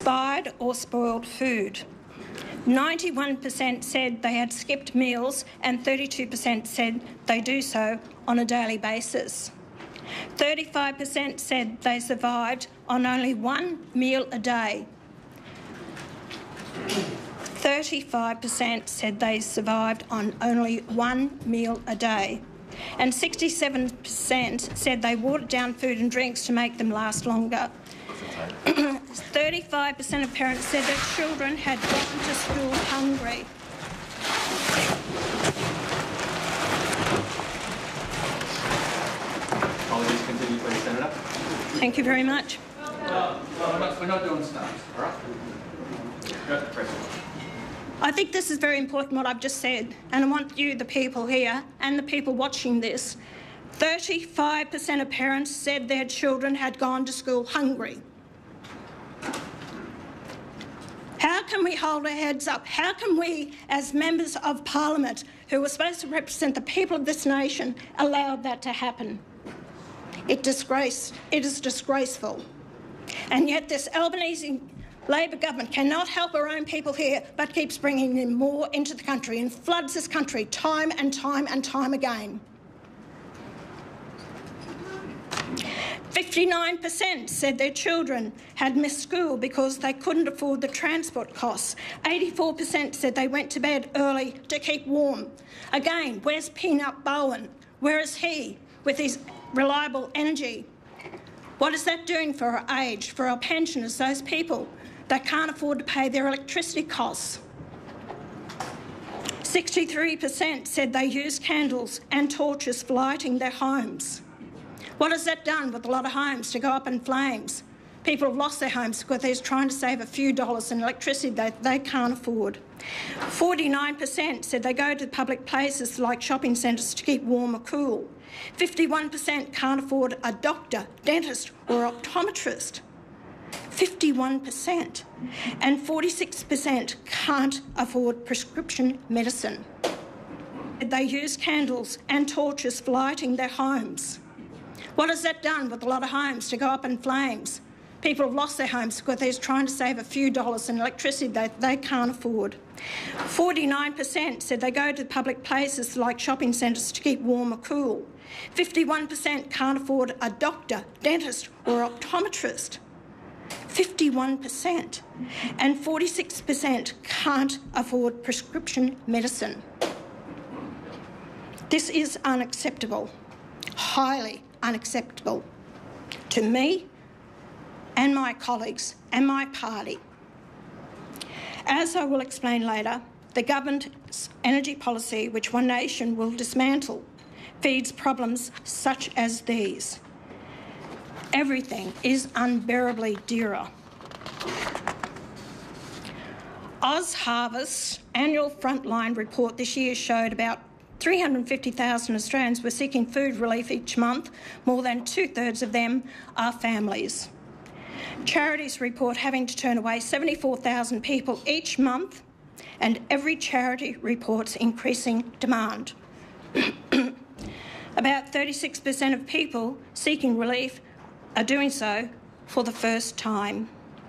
expired or spoiled food. 91% said they had skipped meals and 32% said they do so on a daily basis. 35% said they survived on only one meal a day. 35% said they survived on only one meal a day. And 67% said they watered down food and drinks to make them last longer. 35% of parents said their children had gone to school hungry. Apologies, continue, please, Senator. Thank you very much. We're not doing stunts, all right? Go to the press. I think this is very important, what I've just said, and I want you, the people here, and the people watching this. 35% of parents said their children had gone to school hungry. How can we hold our heads up? How can we, as members of Parliament, who are supposed to represent the people of this nation, allow that to happen? It is disgraceful. And yet this Albanese Labor government cannot help our own people here, but keeps bringing in more into the country and floods this country time and time and time again. 59% said their children had missed school because they couldn't afford the transport costs. 84% said they went to bed early to keep warm. Again, where's Peanut Bowen? Where is he with his reliable energy? What is that doing for our aged, for our pensioners, those people that can't afford to pay their electricity costs? 63% said they used candles and torches for lighting their homes. What has that done with a lot of homes to go up in flames? People have lost their homes because they're trying to save a few dollars in electricity that they can't afford. 49% said they go to public places like shopping centres to keep warm or cool. 51% can't afford a doctor, dentist or optometrist. 51%. And 46% can't afford prescription medicine. They use candles and torches for lighting their homes. What has that done with a lot of homes to go up in flames? People have lost their homes because they're trying to save a few dollars in electricity that they can't afford. 49% said they go to public places like shopping centres to keep warm or cool. 51% can't afford a doctor, dentist or optometrist. 51%. And 46% can't afford prescription medicine. This is unacceptable, highly unacceptable to me and my colleagues and my party. As I will explain later, the government's energy policy, which One Nation will dismantle, feeds problems such as these. Everything is unbearably dearer. OzHarvest's annual Frontline report this year showed about 350,000 Australians were seeking food relief each month. More than 2/3 of them are families. Charities report having to turn away 74,000 people each month, and every charity reports increasing demand. About 36% of people seeking relief are doing so for the first time.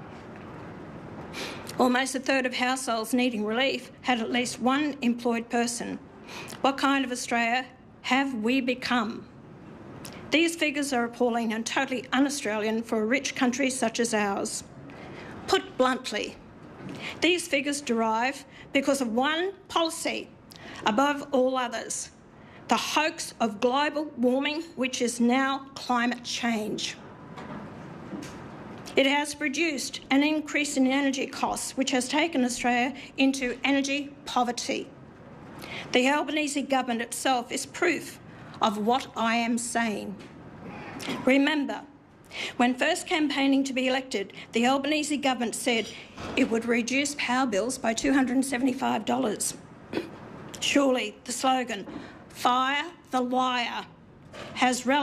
Almost 1/3 of households needing relief had at least one employed person. What kind of Australia have we become? These figures are appalling and totally un-Australian for a rich country such as ours. Put bluntly, these figures derive because of one policy above all others, the hoax of global warming, which is now climate change. It has produced an increase in energy costs, which has taken Australia into energy poverty. The Albanese government itself is proof of what I am saying. Remember, when first campaigning to be elected, the Albanese government said it would reduce power bills by $275. Surely the slogan, "Fire the liar," has